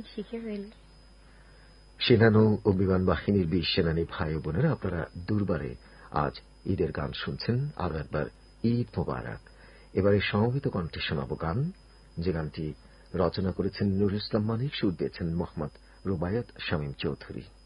শিখে ফেলি। সেনানৌ ও বিমান বাহিনীর 20 সেনানী ভাই ও বোনেরা, আপনারা দুর্বারে আজ ঈদের গান শুনছেন। আরো একবার ঈদ মোবারক। এবারে সমবেত কণ্ঠে শোনাব গান, যে গানটি রচনা করেছেন নুরুল ইসলাম মানিক, সুর দিয়েছেন মোহাম্মদ রুবায়েত শামীম চৌধুরী।